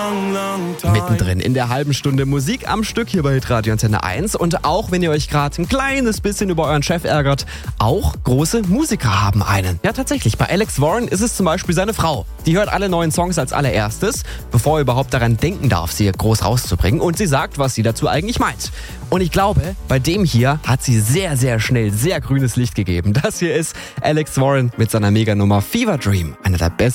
Mittendrin in der halben Stunde Musik am Stück hier bei Hitradio Antenne 1. Und auch wenn ihr euch gerade ein kleines bisschen über euren Chef ärgert, auch große Musiker haben einen. Ja, tatsächlich. Bei Alex Warren ist es zum Beispiel seine Frau. Die hört alle neuen Songs als allererstes, bevor er überhaupt daran denken darf, sie groß rauszubringen. Und sie sagt, was sie dazu eigentlich meint. Und ich glaube, bei dem hier hat sie sehr, sehr schnell sehr grünes Licht gegeben. Das hier ist Alex Warren mit seiner Meganummer Fever Dream. Einer der besten